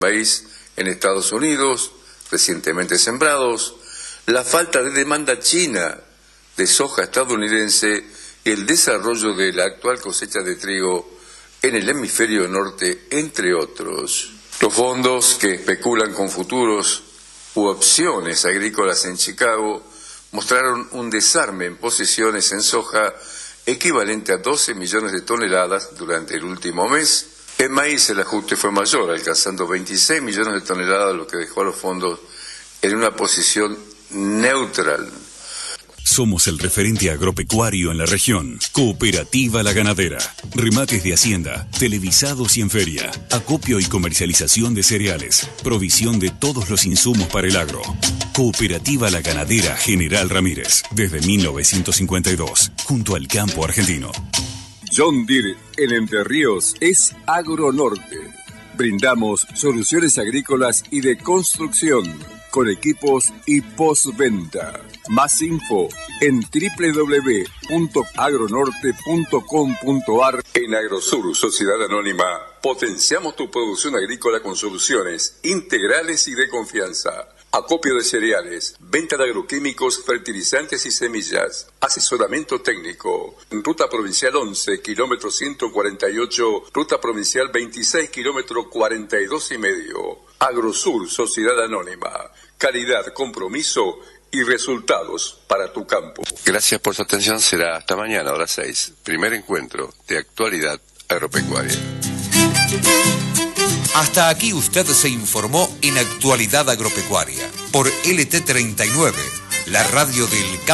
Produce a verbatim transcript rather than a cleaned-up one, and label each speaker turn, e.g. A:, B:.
A: país en Estados Unidos, recientemente sembrados, la falta de demanda china de soja estadounidense y el desarrollo de la actual cosecha de trigo en el hemisferio norte, entre otros. Los fondos que especulan con futuros u opciones agrícolas en Chicago mostraron un desarme en posiciones en soja equivalente a doce millones de toneladas durante el último mes. En maíz el ajuste fue mayor, alcanzando veintiséis millones de toneladas, lo que dejó a los fondos en una posición neutral.
B: Somos el referente agropecuario en la región. Cooperativa La Ganadera. Remates de hacienda, televisados y en feria. Acopio y comercialización de cereales. Provisión de todos los insumos para el agro. Cooperativa La Ganadera General Ramírez. Desde mil novecientos cincuenta y dos. Junto al campo argentino.
C: John Deere en Entre Ríos es Agronorte. Brindamos soluciones agrícolas y de construcción con equipos y postventa. Más info en doble u doble u doble u punto agronorte punto com punto ar. En Agrosur, Sociedad Anónima, potenciamos tu producción agrícola con soluciones integrales y de confianza. Acopio de cereales, venta de agroquímicos, fertilizantes y semillas, asesoramiento técnico. Ruta Provincial once, kilómetro ciento cuarenta y ocho, Ruta Provincial veintiséis, kilómetro cuarenta y dos y medio. Agrosur, Sociedad Anónima. Calidad, compromiso y resultados para tu campo.
A: Gracias por su atención. Será hasta mañana a las seis. Primer encuentro de actualidad agropecuaria.
D: Hasta aquí usted se informó en Actualidad Agropecuaria por L T treinta y nueve, la radio del campo.